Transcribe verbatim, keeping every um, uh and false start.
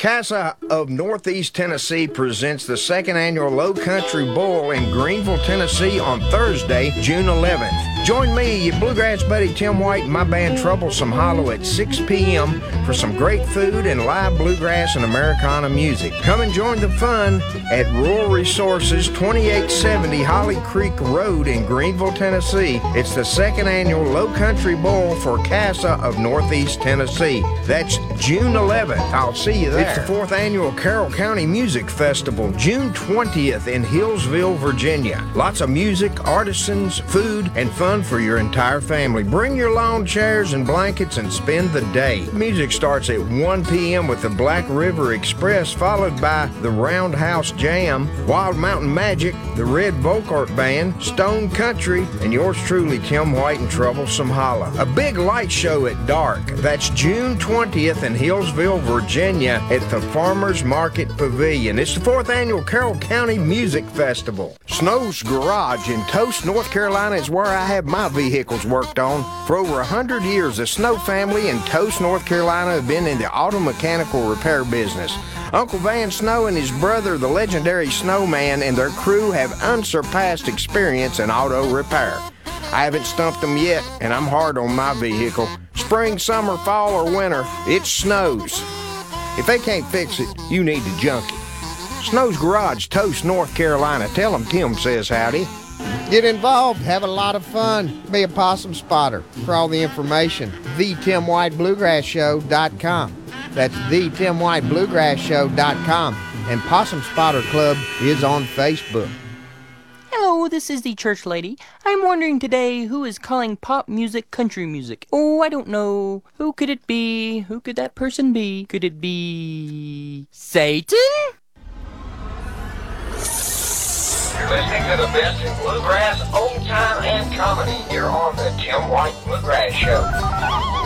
CASA of Northeast Tennessee presents the second annual Low Country Bowl in Greenville, Tennessee on Thursday, June eleventh. Join me, your bluegrass buddy Tim White, and my band Troublesome Hollow at six p.m. for some great food and live bluegrass and Americana music. Come and join the fun at Rural Resources, twenty-eight seventy Holly Creek Road in Greenville, Tennessee. It's the second annual Low Country Bowl for CASA of Northeast Tennessee. That's June eleventh. I'll see you there. It's the fourth annual Carroll County Music Festival, June twentieth in Hillsville, Virginia. Lots of music, artisans, food, and fun for your entire family. Bring your lawn chairs and blankets and spend the day. Music starts at one p.m. with the Black River Express, followed by the Roundhouse Jam, Wild Mountain Magic, the Red Volkart Band, Stone Country, and yours truly, Tim White and Troublesome Hollow. A big light show at dark. That's June twentieth in Hillsville, Virginia at the Farmers Market Pavilion. It's the fourth annual Carroll County Music Festival. Snow's Garage in Toast, North Carolina is where I have my vehicles worked on. For over a hundred years, the Snow family in Toast, North Carolina have been in the auto mechanical repair business. Uncle Van Snow and his brother, the legendary Snowman, and their crew have unsurpassed experience in auto repair. I haven't stumped them yet, and I'm hard on my vehicle. Spring, summer, fall, or winter, it snows. If they can't fix it, you need to junk it. Snow's Garage, Toast, North Carolina. Tell them Tim says howdy. Get involved, have a lot of fun, be a possum spotter. For all the information, the tim white bluegrass show dot com. That's the tim white bluegrass show dot com. And Possum Spotter Club is on Facebook. Hello, this is the Church Lady. I'm wondering today who is calling pop music country music. Oh, I don't know. Who could it be? Who could that person be? Could it be Satan? You're listening to the best in bluegrass, old time, and comedy here on the Tim White Bluegrass Show.